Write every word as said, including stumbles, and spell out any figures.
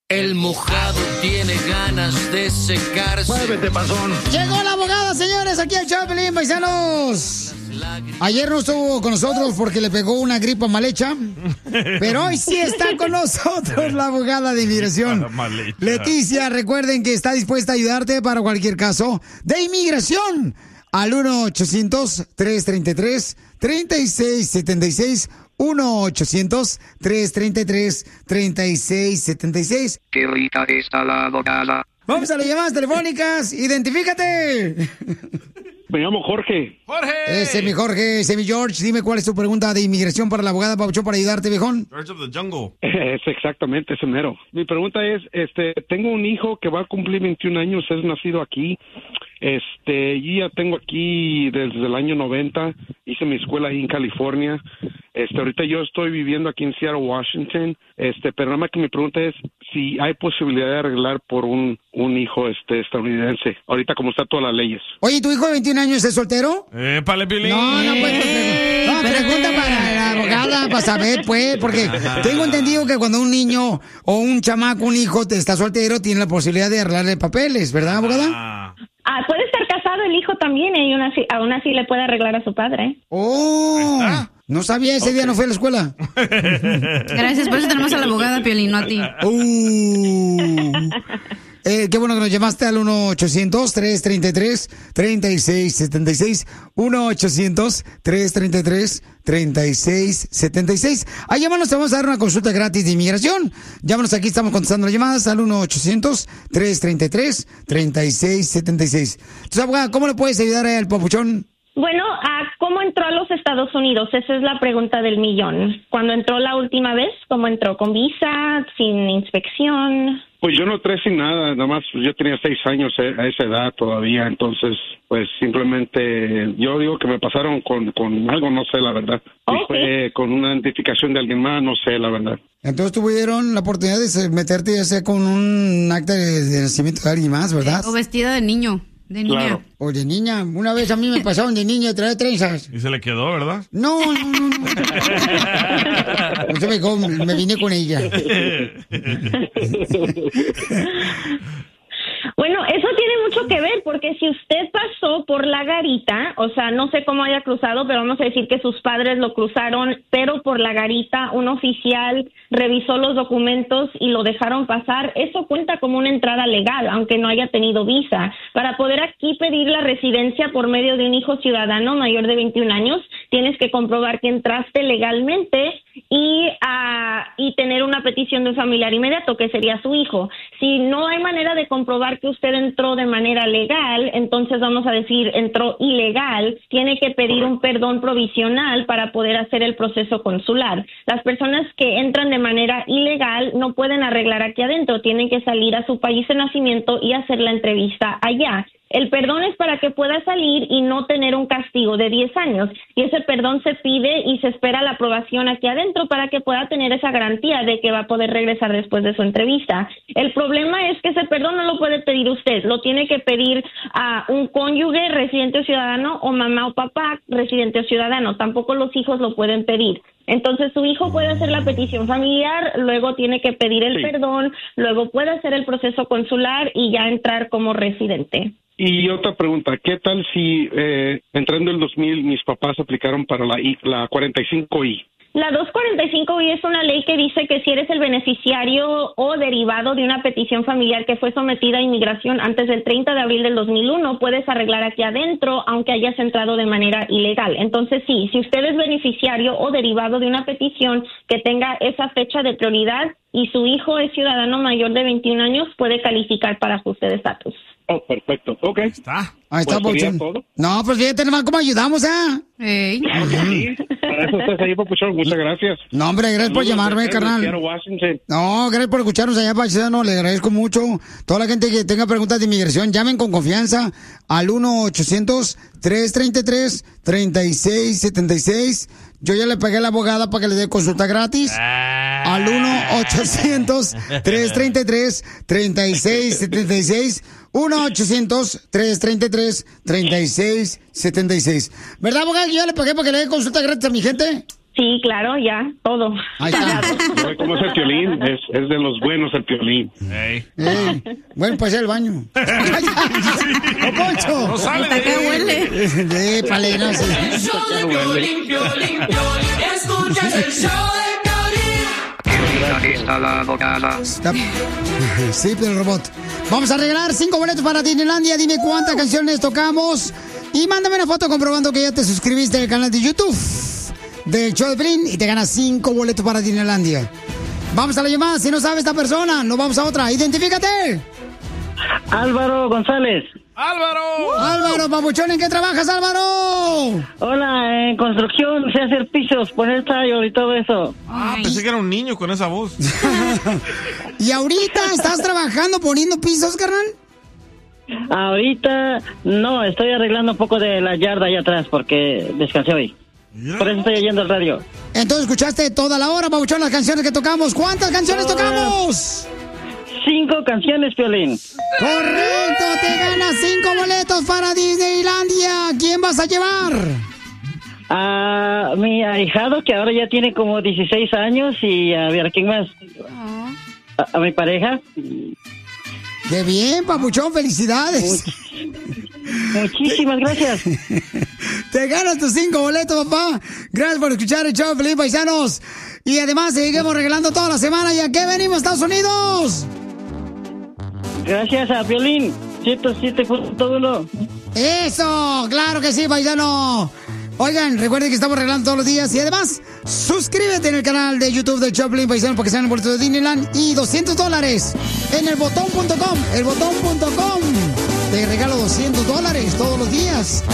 El mojado tiene ganas de secarse. Muévete, panzón. Llegó la abogada, señores, aquí al Chaplin, paisanos. Ayer no estuvo con nosotros porque le pegó una gripa mal hecha, pero hoy sí está con nosotros la abogada de inmigración. Leticia, recuerden que está dispuesta a ayudarte para cualquier caso de inmigración. Al uno ochocientos, tres treinta y tres, treinta y seis setenta y seis. uno ochocientos, tres treinta y tres, treinta y seis setenta y seis. Qué rica está la abogada. Vamos a las llamadas telefónicas. ¡Identifícate! Me llamo Jorge. ¡Jorge! Ese es mi Jorge, ese es mi George. Dime cuál es tu pregunta de inmigración para la abogada Pabuchón para ayudarte, viejón. George of the Jungle. Es exactamente ese mero. Mi pregunta es, este, tengo un hijo que va a cumplir veintiún años, es nacido aquí. Este, yo ya tengo aquí desde el año noventa, hice mi escuela ahí en California. Este, ahorita yo estoy viviendo aquí en Seattle, Washington. Este, pero nada más que mi pregunta es si hay posibilidad de arreglar por un, un hijo este estadounidense. Ahorita como está todas las leyes. Oye, ¿tu hijo de veintiún años es soltero? Eh, pale, Pilín. No, no, pues, pues, no, pregunta para la abogada, para saber, pues, porque tengo entendido que cuando un niño o un chamaco, un hijo, te está soltero, tiene la posibilidad de arreglarle papeles, ¿verdad, abogada? Ah. Ah, puede estar casado el hijo también y aún así, aún así le puede arreglar a su padre. ¡Oh! No sabía, ese okay. día no fui a la escuela. Gracias, por eso tenemos a la abogada, Piolín, no a ti. Uh. Eh, qué bueno que nos llamaste al uno ochocientos, tres treinta y tres, treinta y seis setenta y seis. uno ochocientos, tres treinta y tres, treinta y seis setenta y seis. Ahí llámanos, te vamos a dar una consulta gratis de inmigración. Llámanos aquí, estamos contestando las llamadas al uno ochocientos, tres treinta y tres, treinta y seis setenta y seis. Entonces, abogada, ¿cómo le puedes ayudar al papuchón? Bueno, ¿cómo entró a los Estados Unidos? Esa es la pregunta del millón. Cuando entró la última vez, ¿cómo entró? ¿Con visa? ¿Sin inspección? Pues yo no entré sin nada, nada más yo tenía seis años a esa edad todavía, entonces pues simplemente yo digo que me pasaron con, con algo, no sé la verdad. Okay. Y fue con una identificación de alguien más, no sé la verdad. Entonces tuvieron la oportunidad de meterte ya sea con un acta de, de nacimiento de alguien más, ¿verdad? O vestida de niño. De niña. Claro. O de niña. Una vez a mí me pasaron de niña, trae trenzas. Y se le quedó, ¿verdad? No, no, no. no. Entonces me, me vine con ella. Bueno, eso tiene mucho que ver, porque si usted pasó por la garita, o sea, no sé cómo haya cruzado, pero vamos a decir que sus padres lo cruzaron, pero por la garita, un oficial revisó los documentos y lo dejaron pasar, eso cuenta como una entrada legal, aunque no haya tenido visa. Para poder aquí pedir la residencia por medio de un hijo ciudadano mayor de veintiún años, tienes que comprobar que entraste legalmente y, uh, y tener una petición de un familiar inmediato, que sería su hijo. Si no hay manera de comprobar que usted entró de manera legal, entonces vamos a decir entró ilegal, tiene que pedir un perdón provisional para poder hacer el proceso consular. Las personas que entran de manera ilegal no pueden arreglar aquí adentro, tienen que salir a su país de nacimiento y hacer la entrevista allá. El perdón es para que pueda salir y no tener un castigo de diez años. Y ese perdón se pide y se espera la aprobación aquí adentro para que pueda tener esa garantía de que va a poder regresar después de su entrevista. El problema es que ese perdón no lo puede pedir usted. Lo tiene que pedir a un cónyuge residente o ciudadano o mamá o papá residente o ciudadano. Tampoco los hijos lo pueden pedir. Entonces su hijo puede hacer la petición familiar, luego tiene que pedir el sí. perdón, luego puede hacer el proceso consular y ya entrar como residente. Y otra pregunta, ¿qué tal si eh, entrando el dos mil mis papás aplicaron para la, I, la cuarenta y cinco I? La doscientos cuarenta y cinco I es una ley que dice que si eres el beneficiario o derivado de una petición familiar que fue sometida a inmigración antes del treinta de abril del dos mil uno, puedes arreglar aquí adentro aunque hayas entrado de manera ilegal. Entonces sí, si usted es beneficiario o derivado de una petición que tenga esa fecha de prioridad y su hijo es ciudadano mayor de veintiún años, puede calificar para ajuste de estatus. Oh, perfecto. Ok. Ahí está. Ahí está, pues Papuchón. No, pues fíjate nomás cómo ayudamos, ¿ah? ¿eh? Sí, para eso estás ahí, Papuchón. Muchas gracias. No, hombre, gracias por llamarme, carnal. No, gracias por escucharnos allá, paisano. Le agradezco mucho. Toda la gente que tenga preguntas de inmigración, llamen con confianza al uno ochocientos, tres treinta y tres, treinta y seis setenta y seis. Yo ya le pagué a la abogada para que le dé consulta gratis. Ah. Al uno ochocientos, tres treinta y tres, treinta y seis setenta y seis. uno ochocientos, tres treinta y tres, treinta y seis setenta y seis. ¿Verdad, abogada, que yo le pagué para que le dé consulta gratis a mi gente? Sí, claro, ya, todo. Ahí está. ¿Sabe cómo es el Piolín? Es, es de los buenos el Piolín. Ey. Eh, bueno, pues el baño. ¡Oh, Poncho! No sale ¿Hasta de qué ahí. huele? Épale, no sé. El show de Piolín, Piolín, Piolín. Escuchas el show de Piolín. Aquí está la abogada. Está- Sí, pero el robot. Vamos a regalar cinco boletos para Disneylandia. Dime cuántas canciones tocamos. Y mándame una foto comprobando que ya te suscribiste al canal de YouTube del show de Piolín y te ganas cinco boletos para Disneylandia. Vamos a la llamada. Si no sabe esta persona, nos vamos a otra. ¡Identifícate! Álvaro González. ¡Álvaro! Álvaro, papuchón, ¿en qué trabajas, Álvaro? Hola, en construcción, sé hacer pisos, poner tallo y todo eso. Ah, pensé que era un niño con esa voz. ¿Y ahorita estás trabajando poniendo pisos, carnal? Ahorita no, estoy arreglando un poco de la yarda allá atrás porque descansé hoy. Por eso estoy oyendo el radio. Entonces escuchaste toda la hora, papuchón, las canciones que tocamos. ¿Cuántas canciones tocamos? Cinco canciones, Piolín. Correcto, te ganas cinco boletos para Disneylandia. ¿Quién vas a llevar? A mi ahijado, que ahora ya tiene como dieciséis años, y a ver, ¿quién más? A, a mi pareja. Qué bien, papuchón, felicidades. Muchísimas gracias. Te ganas tus cinco boletos, papá. Gracias por escuchar el show de Piolín, paisanos. Y además seguimos regalando toda la semana. ¿Y a qué venimos, Estados Unidos? Gracias a Piolín, ciento siete punto uno. Eso, claro que sí, paisano. Oigan, recuerden que estamos regalando todos los días. Y además, suscríbete en el canal de YouTube del Choplin Paisano porque sean el boleto de Disneyland. Y doscientos dólares en el botón punto com. El botón punto com. Te regalo doscientos dólares todos los días.